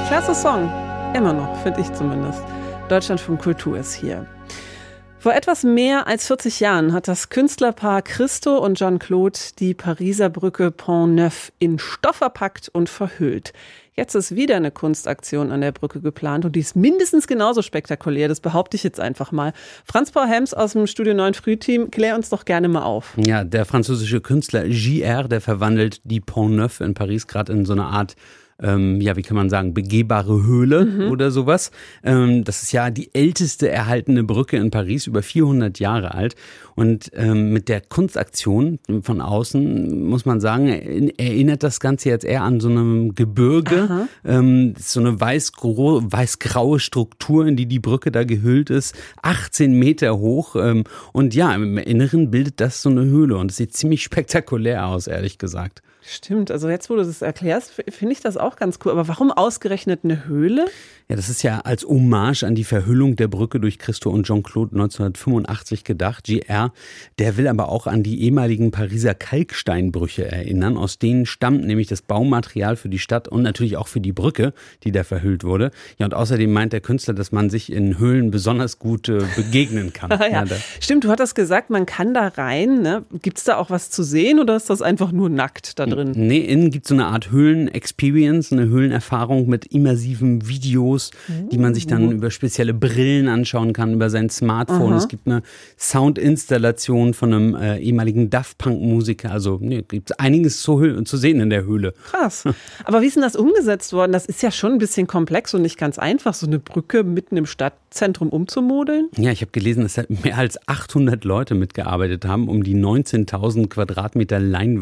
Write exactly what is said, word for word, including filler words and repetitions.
Klasse Song. Immer noch, finde ich zumindest. Deutschlandfunk Kultur ist hier. Vor etwas mehr als vierzig Jahren hat das Künstlerpaar Christo und Jean-Claude die Pariser Brücke Pont Neuf in Stoff verpackt und verhüllt. Jetzt ist wieder eine Kunstaktion an der Brücke geplant und die ist mindestens genauso spektakulär, das behaupte ich jetzt einfach mal. Franz-Paul Helms aus dem Studio neun Frühteam, klär uns doch gerne mal auf. Ja, der französische Künstler J R, der verwandelt die Pont Neuf in Paris gerade in so eine Art Ähm, ja, wie kann man sagen, begehbare Höhle mhm. oder sowas. Ähm, das ist ja die älteste erhaltene Brücke in Paris, über vierhundert Jahre alt. Und ähm, mit der Kunstaktion von außen, muss man sagen, erinnert das Ganze jetzt eher an so einem Gebirge. Ähm, so eine weiß-gro- weiß-graue Struktur, in die die Brücke da gehüllt ist. achtzehn Meter hoch. Ähm, und ja, im Inneren bildet das so eine Höhle. Und es sieht ziemlich spektakulär aus, ehrlich gesagt. Stimmt, also jetzt, wo du das erklärst, finde ich das auch ganz cool. Aber warum ausgerechnet eine Höhle? Ja, das ist ja als Hommage an die Verhüllung der Brücke durch Christo und Jean-Claude neunzehnhundertfünfundachtzig gedacht. J R, der will aber auch an die ehemaligen Pariser Kalksteinbrüche erinnern. Aus denen stammt nämlich das Baumaterial für die Stadt und natürlich auch für die Brücke, die da verhüllt wurde. Ja, und außerdem meint der Künstler, dass man sich in Höhlen besonders gut äh, begegnen kann. ja. Ja, Stimmt, du hattest gesagt, man kann da rein. Ne? Gibt es da auch was zu sehen oder ist das einfach nur nackt da drin? Nee, innen gibt es so eine Art Höhlen-Experience, eine Höhlenerfahrung mit immersiven Videos, die man sich dann über spezielle Brillen anschauen kann, über sein Smartphone. Aha. Es gibt eine Soundinstallation von einem äh, ehemaligen Daft Punk-Musiker. Also nee, gibt es einiges zu, zu sehen in der Höhle. Krass. Aber wie ist denn das umgesetzt worden? Das ist ja schon ein bisschen komplex und nicht ganz einfach, so eine Brücke mitten im Stadtzentrum umzumodeln. Ja, ich habe gelesen, dass mehr als achthundert Leute mitgearbeitet haben, um die neunzehntausend Quadratmeter Leinwand